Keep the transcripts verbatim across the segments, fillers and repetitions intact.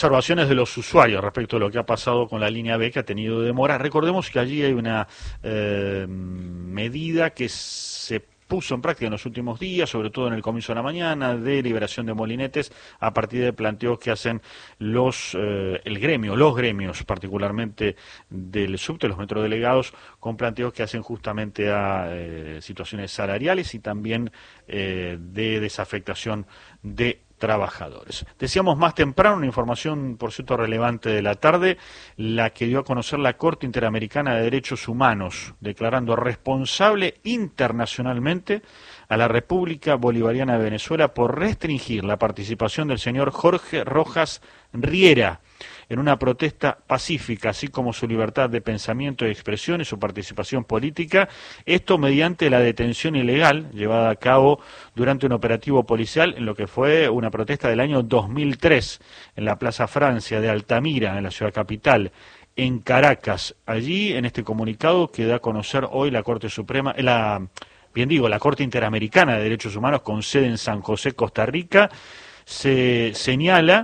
Observaciones de los usuarios respecto a lo que ha pasado con la línea B, que ha tenido demora. Recordemos que allí hay una eh, medida que se puso en práctica en los últimos días, sobre todo en el comienzo de la mañana, de liberación de molinetes a partir de planteos que hacen los eh, el gremio, los gremios particularmente del subte, los metrodelegados, con planteos que hacen justamente a eh, situaciones salariales y también eh, de desafectación de trabajadores. Decíamos más temprano, una información por cierto relevante de la tarde, la que dio a conocer la Corte Interamericana de Derechos Humanos, declarando responsable internacionalmente a la República Bolivariana de Venezuela por restringir la participación del señor Jorge Rojas Riera en una protesta pacífica, así como su libertad de pensamiento y expresión y su participación política, esto mediante la detención ilegal llevada a cabo durante un operativo policial en lo que fue una protesta del año dos mil tres en la Plaza Francia de Altamira, en la ciudad capital, en Caracas. Allí, en este comunicado que da a conocer hoy la Corte Suprema, la, bien digo, la Corte Interamericana de Derechos Humanos con sede en San José, Costa Rica, se señala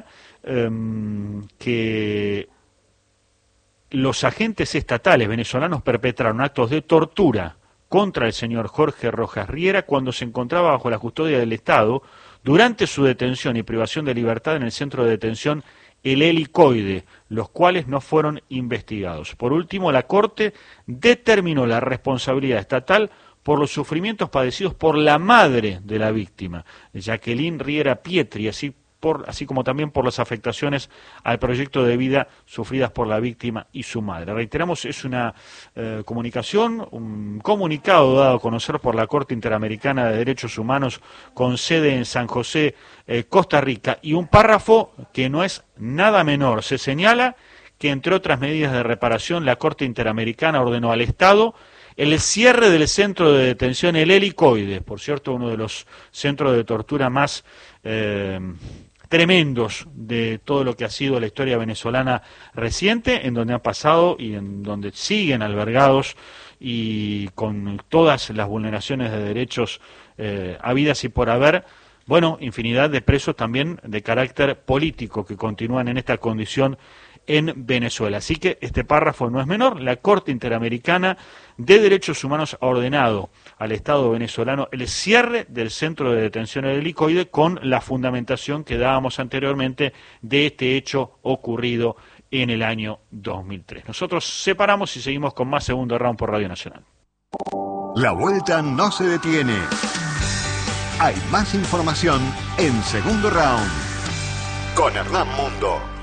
que los agentes estatales venezolanos perpetraron actos de tortura contra el señor Jorge Rojas Riera cuando se encontraba bajo la custodia del Estado durante su detención y privación de libertad en el centro de detención El Helicoide, los cuales no fueron investigados. Por último, la Corte determinó la responsabilidad estatal por los sufrimientos padecidos por la madre de la víctima, Jacqueline Riera Pietri, así Por, así como también por las afectaciones al proyecto de vida sufridas por la víctima y su madre. Reiteramos, es una eh, comunicación, un comunicado dado a conocer por la Corte Interamericana de Derechos Humanos con sede en San José, eh, Costa Rica, y un párrafo que no es nada menor. Se señala que, entre otras medidas de reparación, la Corte Interamericana ordenó al Estado el cierre del centro de detención El Helicoide, por cierto, uno de los centros de tortura más eh, tremendos de todo lo que ha sido la historia venezolana reciente, en donde han pasado y en donde siguen albergados y con todas las vulneraciones de derechos eh, habidas y por haber, bueno, infinidad de presos también de carácter político que continúan en esta condición en Venezuela. Así que este párrafo no es menor. La Corte Interamericana de Derechos Humanos ha ordenado al Estado venezolano el cierre del centro de detención del Helicoide con la fundamentación que dábamos anteriormente de este hecho ocurrido en el año dos mil tres. Nosotros separamos y seguimos con más Segundo Round por Radio Nacional. La vuelta no se detiene. Hay más información en Segundo Round con Hernán Mundo.